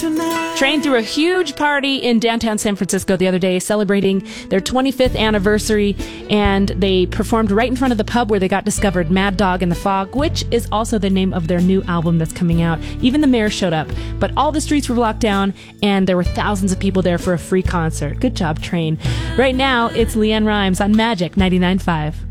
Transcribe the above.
Train threw a huge party in downtown San Francisco the other day, celebrating their 25th anniversary, and they performed right in front of the pub where they got discovered, Mad Dog in the Fog, which is also the name of their new album that's coming out. Even the mayor showed up, but all the streets were locked down, and there were thousands of people there for a free concert. Good job, Train. Right now, it's Leanne Rimes on Magic 99.5.